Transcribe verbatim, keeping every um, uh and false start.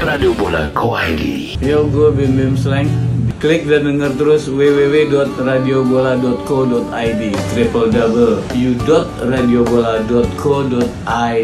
radiobola dot co dot i d. Yo, gue Bim Bim Slang. Klik dan denger terus w w w dot radiobola dot co dot i d w w w dot radiobola dot co dot i d